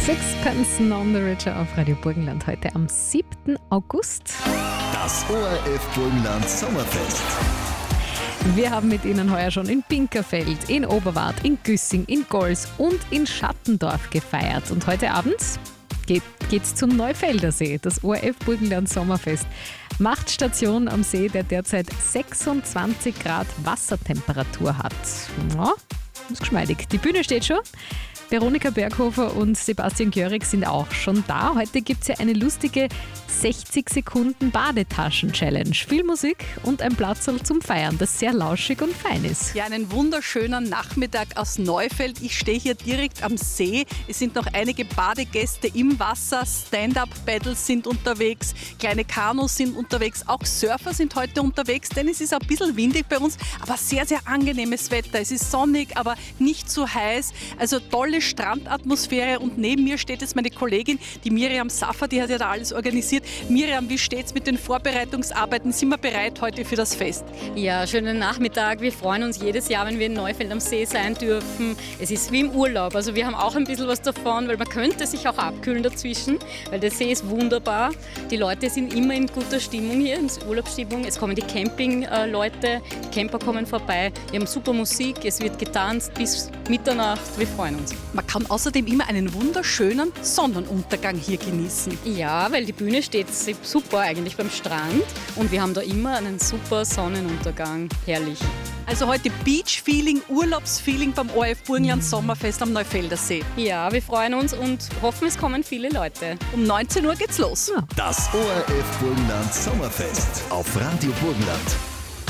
Sixpence None the Richer auf Radio Burgenland heute am 7. August. Das ORF Burgenland Sommerfest. Wir haben mit Ihnen heuer schon in Pinkerfeld, in Oberwart, in Güssing, in Gols und in Schattendorf gefeiert. Und heute Abend geht's zum Neufeldersee. Das ORF Burgenland Sommerfest macht Station am See, der derzeit 26 Grad Wassertemperatur hat. Ja, ist geschmeidig. Die Bühne steht schon. Veronika Berghofer und Sebastian Görig sind auch schon da. Heute gibt es ja eine lustige 60 Sekunden Badetaschen-Challenge. Viel Musik und ein Platzl zum Feiern, das sehr lauschig und fein ist. Ja, einen wunderschönen Nachmittag aus Neufeld. Ich stehe hier direkt am See. Es sind noch einige Badegäste im Wasser. Stand-up-Paddles sind unterwegs, kleine Kanus sind unterwegs. Auch Surfer sind heute unterwegs, denn es ist ein bisschen windig bei uns, aber sehr, sehr angenehmes Wetter. Es ist sonnig, aber nicht zu heiß. Also tolle Strandatmosphäre und neben mir steht jetzt meine Kollegin, die Miriam Saffer, die hat ja da alles organisiert. Miriam, wie steht's mit den Vorbereitungsarbeiten? Sind wir bereit heute für das Fest? Ja, schönen Nachmittag. Wir freuen uns jedes Jahr, wenn wir in Neufeld am See sein dürfen. Es ist wie im Urlaub, also wir haben auch ein bisschen was davon, weil man könnte sich auch abkühlen dazwischen, weil der See ist wunderbar. Die Leute sind immer in guter Stimmung hier, in Urlaubsstimmung. Es kommen die Camping-Leute, die Camper kommen vorbei. Wir haben super Musik, es wird getanzt bis Mitternacht. Wir freuen uns. Man kann außerdem immer einen wunderschönen Sonnenuntergang hier genießen. Ja, weil die Bühne steht super eigentlich beim Strand und wir haben da immer einen super Sonnenuntergang. Herrlich. Also heute Beach-Feeling, Urlaubsfeeling beim ORF Burgenland Sommerfest am Neufeldersee. Ja, wir freuen uns und hoffen, es kommen viele Leute. Um 19 Uhr geht's los. Das ORF Burgenland Sommerfest auf Radio Burgenland.